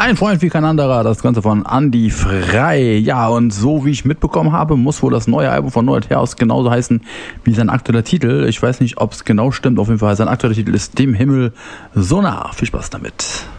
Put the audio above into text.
Ein Freund wie kein anderer, das Ganze von Andi Frei. Ja, und so wie ich mitbekommen habe, muss wohl das neue Album von Noah Theos genauso heißen wie sein aktueller Titel. Ich weiß nicht, ob es genau stimmt. Auf jeden Fall, sein aktueller Titel ist Dem Himmel so nah. Viel Spaß damit.